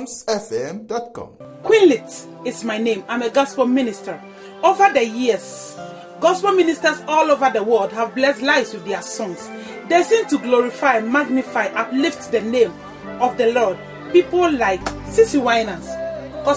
jamsfm.com. Queenlit is my name. I'm a gospel minister. Over the years, gospel ministers all over the world have blessed lives with their songs. They sing to glorify, magnify, uplift the name of the Lord. People like Sissy Winans,